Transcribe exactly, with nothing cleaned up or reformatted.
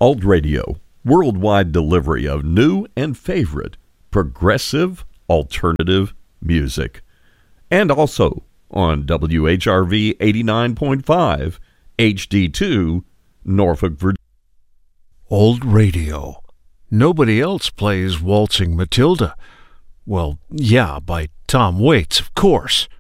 Alt Radio, worldwide delivery of new and favorite progressive alternative music. And also on W H R V eighty-nine point five, H D two, Norfolk, Virginia. Old Radio. Nobody else plays Waltzing Matilda. Well, yeah, by Tom Waits, of course.